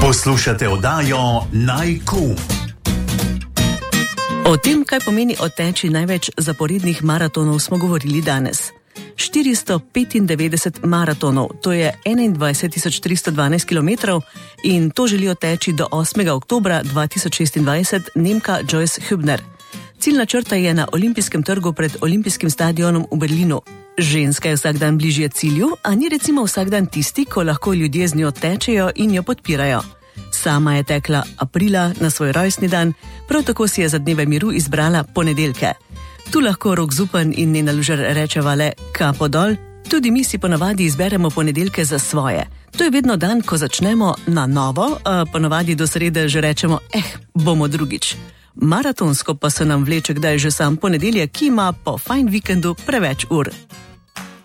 Poslušate oddajo Naj.Q. O tem, kaj pomeni odteči največ zaporednih maratonov, smo govorili danes. 495 maratonov, to je 21.312 km in to želi odteči do 8. oktobra 2026 Nemka Joyce Hübner. Ciljna črta je na Olimpijskem trgu pred Olimpijskim stadionom v Berlinu. Ženska je vsak dan bližje cilju, a ni recimo vsak dan tisti, ko lahko ljudje z njo tečejo in jo podpirajo. Sama je tekla aprila na svoj rojstni dan, prav tako si je za dneve miru izbrala ponedeljke. Tu lahko Rok Zupan in Nena Lužar rečeva le kapo dol, tudi mi si ponavadi izberemo ponedeljke za svoje. To je vedno dan, ko začnemo na novo, a ponavadi do srede že rečemo, bomo drugič. Maratonsko pa se nam vleče kdaj že sam ponedeljek, ki ima po fajn vikendu preveč ur.